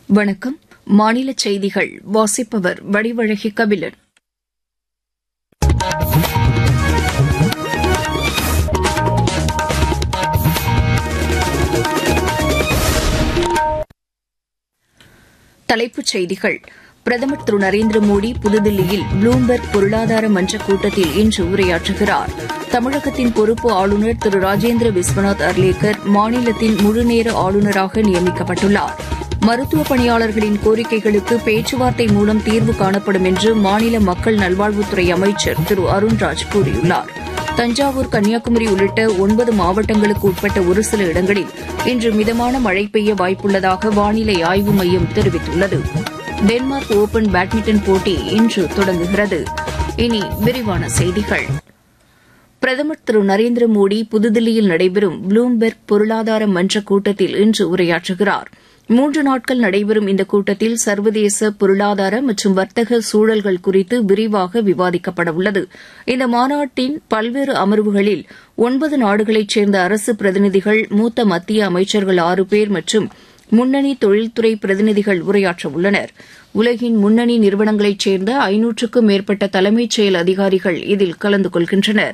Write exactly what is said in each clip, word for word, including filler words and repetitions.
வணக்கம். மாநில செய்திகள் வாசிப்பவர் வடிவழகி கபிலன். தலைப்புச் செய்திகள். பிரதமர் திரு நரேந்திர மோடி புதுதில்லியில் ப்ளூம்பெர்க் பொருளாதார மன்ற கூட்டத்தில் இன்று உரையாற்றுகிறார். தமிழகத்தின் பொறுப்பு ஆளுநர் திரு ராஜேந்திர விஸ்வநாத் அர்லேக்கர் மாநிலத்தின் முழுநேர ஆளுநராக நியமிக்கப்பட்டுள்ளார். மருத்துவ பணியாளர்களின் கோரிக்கைகளுக்கு பேச்சுவார்த்தை மூலம் தீர்வு காணப்படும் என்று மாநில மக்கள் நல்வாழ்வுத்துறை அமைச்சர் திரு அருண்ராஜ் கூறியுள்ளார். தஞ்சாவூர், கன்னியாகுமரி உள்ளிட்ட ஒன்பது மாவட்டங்களுக்கு உட்பட்ட ஒரு சில இடங்களில் இன்று மிதமான மழை பெய்ய வாய்ப்புள்ளதாக வானிலை ஆய்வு மையம் தெரிவித்துள்ளது. டென்மார்க் ஒபன் பேட்மிண்டன் போட்டி இன்று தொடங்குகிறது. இனி விரிவான செய்திகள். பிரதமர் திரு நரேந்திர மோடி புதுதில்லியில் நடைபெறும் ப்ளூம்பெர்க் பொருளாதார மன்ற கூட்டத்தில் இன்று உரையாற்றுகிறார். மூன்று நாட்கள் நடைபெறும் இந்த கூட்டத்தில் சர்வதேச பொருளாதார மற்றும் வர்த்தக சூழல்கள் குறித்து விரிவாக விவாதிக்கப்படவுள்ளது. இந்த மாநாட்டின் பல்வேறு அமர்வுகளில் ஒன்பது நாடுகளைச் சேர்ந்த அரசு பிரதிநிதிகள், மூத்த மத்திய அமைச்சர்கள் ஆறு பேர் மற்றும் முன்னணி தொழில்துறை பிரதிநிதிகள் உரையாற்றவுள்ளனர். உலகின் முன்னணி நிறுவனங்களைச் சேர்ந்த ஐநூற்றுக்கும் மேற்பட்ட தலைமைச் செயல் அதிகாரிகள் இதில் கலந்து கொள்கின்றனர்.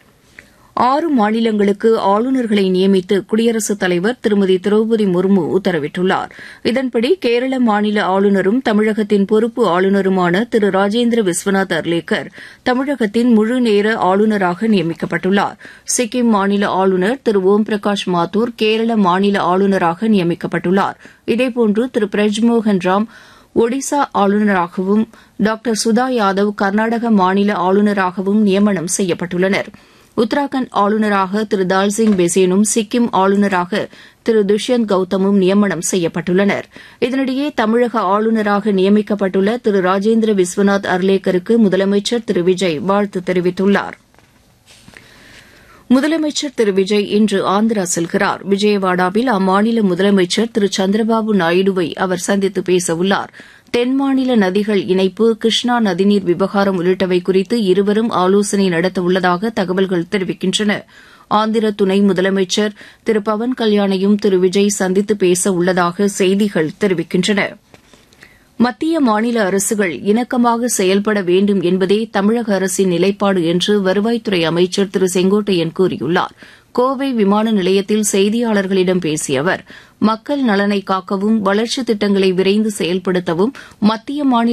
ஆறு மாநிலங்களுக்கு ஆளுநர்களை நியமித்து குடியரசுத் தலைவர் திருமதி திரௌபதி முர்மு உத்தரவிட்டுள்ளார். இதன்படி கேரள மாநில ஆளுநரும் தமிழகத்தின் பொறுப்பு ஆளுநருமான திரு ராஜேந்திர விஸ்வநாத் அர்லேக்கர் தமிழகத்தின் முழுநேர ஆளுநராக நியமிக்கப்பட்டுள்ளார். சிக்கிம் மாநில ஆளுநர் திரு ஓம் பிரகாஷ் மாத்தூர் கேரள மாநில ஆளுநராக நியமிக்கப்பட்டுள்ளார். இதேபோன்று திரு பிரஜ்மோகன் ராம் ஒடிசா ஆளுநராகவும், டாக்டர் சுதா யாதவ் கர்நாடக மாநில ஆளுநராகவும் நியமனம் செய்யப்பட்டுள்ளனா். உத்தராகண்ட் ஆளுநராக திரு தால்சிங் பெசேனும், சிக்கிம் ஆளுநராக திரு துஷ்யந்த் கௌதமும் நியமனம் செய்யப்பட்டுள்ளனர். இதனிடையே தமிழக ஆளுநராக நியமிக்கப்பட்டுள்ள திரு ராஜேந்திர விஸ்வநாத் அர்லேக்கருக்கு முதலமைச்சர் திரு விஜய் வாழ்த்து தெரிவித்துள்ளார். முதலமைச்சர் திரு விஜய் இன்று ஆந்திரா செல்கிறார். விஜயவாடாவில் அம்மாநில முதலமைச்சர் திரு சந்திரபாபு நாயுடுவை அவர் சந்தித்து பேசவுள்ளார். தென் மாநில நதிகள் இணைப்பு, கிருஷ்ணா நதிநீர் விவகாரம் உள்ளிட்டவை குறித்து இருவரும் ஆலோசனை நடத்தவுள்ளதாக தகவல்கள் தெரிவிக்கின்றன. ஆந்திர துணை முதலமைச்சர் திரு பவன் கல்யாணையும் திரு விஜய் சந்தித்து பேச உள்ளதாக செய்திகள் தெரிவிக்கின்றன. மத்திய மாநில அரசுகள் இணக்கமாக செயல்பட வேண்டும் என்பதே தமிழக அரசின் நிலைப்பாடு என்று வருவாய்த்துறை அமைச்சர் திரு செங்கோட்டையன் கூறியுள்ளார். கோவை விமான நிலையத்தில் செய்தியாளர்களிடம் பேசிய அவர், மக்கள் நலனை காக்கவும் வளர்ச்சித் திட்டங்களை விரைந்து செயல்படுத்தவும் மத்திய மாநில